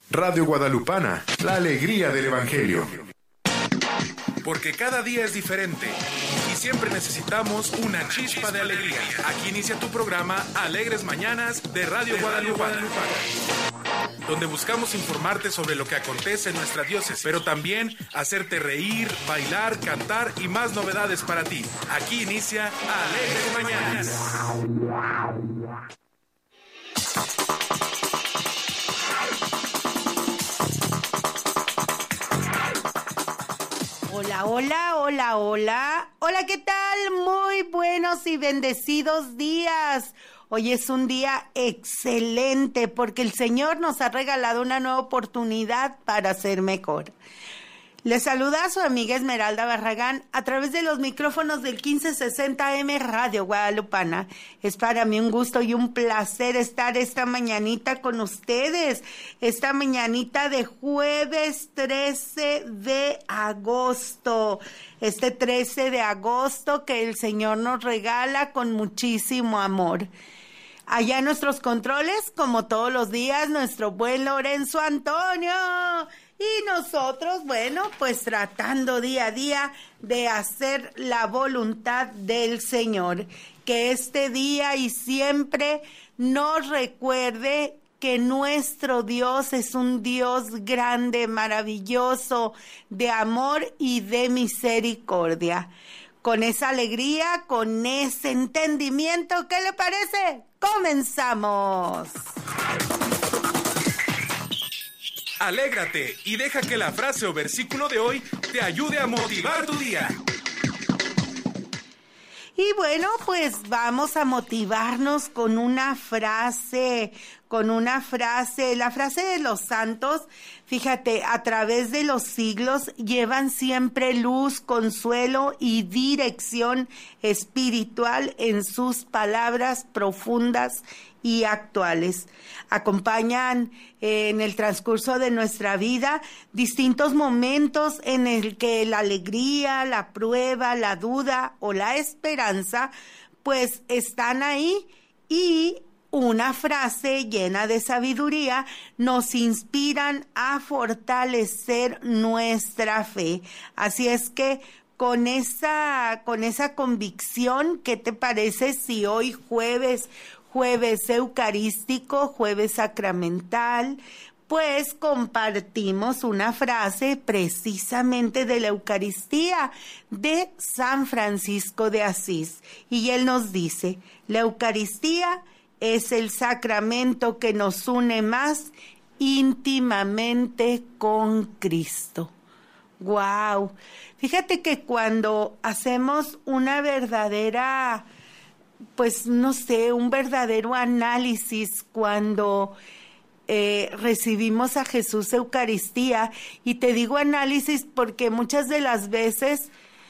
Radio Guadalupana, la alegría del Evangelio. Porque cada día es diferente y siempre necesitamos una chispa de alegría. Aquí inicia tu programa Alegres Mañanas de Radio Guadalupana, donde buscamos informarte sobre lo que acontece en nuestra diócesis, pero también hacerte reír, bailar, cantar y más novedades para ti. Aquí inicia Alegres Mañanas. Hola, hola, hola, hola. Hola, ¿qué tal? Muy buenos y bendecidos días. Hoy es un día excelente porque el Señor nos ha regalado una nueva oportunidad para ser mejor. Les saluda a su amiga Esmeralda Barragán a través de los micrófonos del 1560 AM Radio Guadalupana. Es para mí un gusto y un placer estar esta mañanita con ustedes. Esta mañanita de jueves 13 de agosto. Este 13 de agosto que el Señor nos regala con muchísimo amor. Allá en nuestros controles, como todos los días, nuestro buen Lorenzo Antonio. Y nosotros, bueno, pues tratando día a día de hacer la voluntad del Señor. Que este día y siempre nos recuerde que nuestro Dios es un Dios grande, maravilloso, de amor y de misericordia. Con esa alegría, con ese entendimiento, ¿qué le parece? ¡Comenzamos! Alégrate y deja que la frase o versículo de hoy te ayude a motivar tu día. Y bueno, pues vamos a motivarnos con una frase, la frase de los santos. Fíjate, a través de los siglos llevan siempre luz, consuelo y dirección espiritual en sus palabras profundas y actuales. Acompañan en el transcurso de nuestra vida distintos momentos en el que la alegría, la prueba, la duda o la esperanza pues están ahí, y una frase llena de sabiduría nos inspiran a fortalecer nuestra fe. Así es que con esa convicción, ¿qué te parece si hoy jueves eucarístico, jueves sacramental, pues compartimos una frase precisamente de la Eucaristía de San Francisco de Asís? Y él nos dice: la Eucaristía es el sacramento que nos une más íntimamente con Cristo. ¡Guau! Fíjate que cuando hacemos una verdadera, pues no sé, un verdadero análisis, cuando recibimos a Jesús Eucaristía, y te digo análisis porque muchas de las veces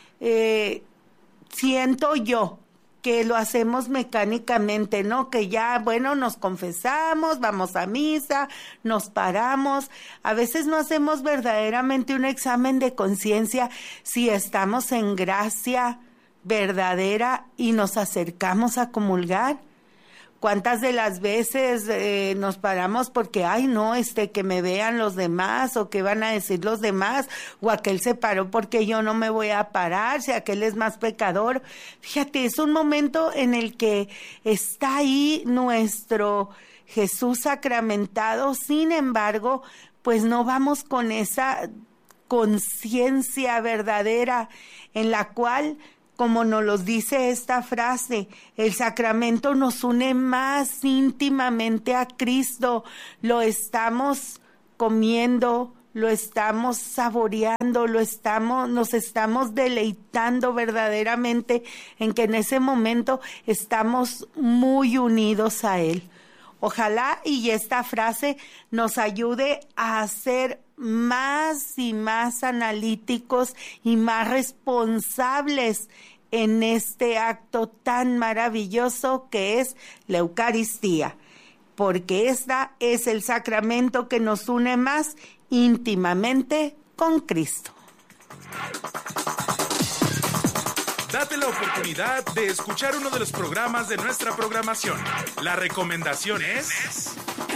siento yo que lo hacemos mecánicamente, ¿no? Que ya, bueno, nos confesamos, vamos a misa, nos paramos. A veces no hacemos verdaderamente un examen de conciencia si estamos en gracia verdadera y nos acercamos a comulgar. ¿Cuántas de las veces nos paramos porque, ay no, que me vean los demás, o qué van a decir los demás, o aquel se paró porque yo no me voy a parar, si aquel es más pecador? Fíjate, es un momento en el que está ahí nuestro Jesús sacramentado. Sin embargo, pues no vamos con esa conciencia verdadera en la cual, como nos lo dice esta frase, el sacramento nos une más íntimamente a Cristo. Lo estamos comiendo, lo estamos saboreando, nos estamos deleitando verdaderamente en que en ese momento estamos muy unidos a Él. Ojalá y esta frase nos ayude a ser más y más analíticos y más responsables en este acto tan maravilloso que es la Eucaristía, porque esta es el sacramento que nos une más íntimamente con Cristo. Date la oportunidad de escuchar uno de los programas de nuestra programación. La recomendación es